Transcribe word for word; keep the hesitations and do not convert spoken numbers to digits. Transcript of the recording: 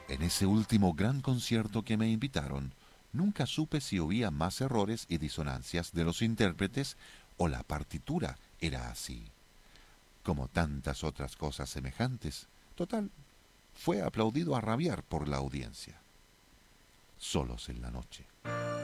En ese último gran concierto que me invitaron, nunca supe si oía más errores y disonancias de los intérpretes o la partitura era así, como tantas otras cosas semejantes. Total, fue aplaudido a rabiar por la audiencia. Solos en la noche.